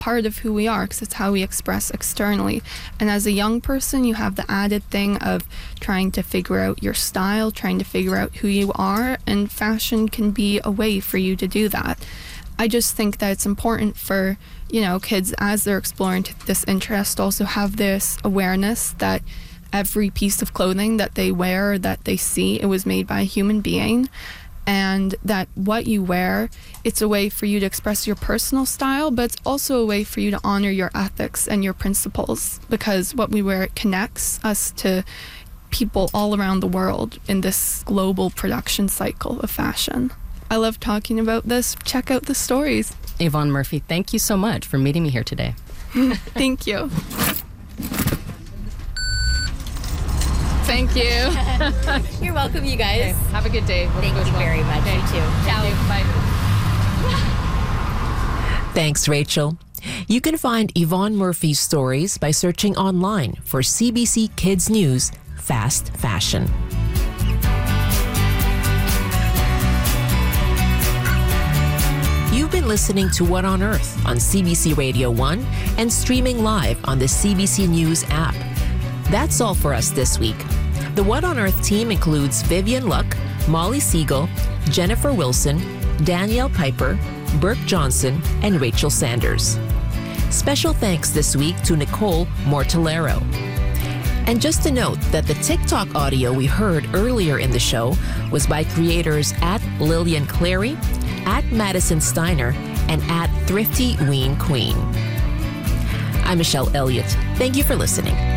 part of who we are because it's how we express externally. And as a young person, you have the added thing of trying to figure out your style, trying to figure out who you are, and fashion can be a way for you to do that. I just think that it's important for, kids as they're exploring this interest also have this awareness that every piece of clothing that they wear, that they see, it was made by a human being. And that what you wear, it's a way for you to express your personal style, but it's also a way for you to honor your ethics and your principles, because what we wear, it connects us to people all around the world in this global production cycle of fashion. I love talking about this. Check out the stories. Yvonne Murphy, thank you so much for meeting me here today. Thank you. Thank you. You're welcome, you guys. Okay, have a good day. Thank you very much. Okay. You too. Ciao. Bye. Thanks, Rachel. You can find Yvonne Murphy's stories by searching online for CBC Kids News Fast Fashion. You've been listening to What on Earth on CBC Radio 1 and streaming live on the CBC News app. That's all for us this week. The What on Earth team includes Vivian Luck, Molly Siegel, Jennifer Wilson, Danielle Piper, Burke Johnson, and Rachel Sanders. Special thanks this week to Nicole Mortellero. And just to note that the TikTok audio we heard earlier in the show was by creators at Lillian Clary, at Madison Steiner, and at Thrifty Ween Queen. I'm Michelle Elliott. Thank you for listening.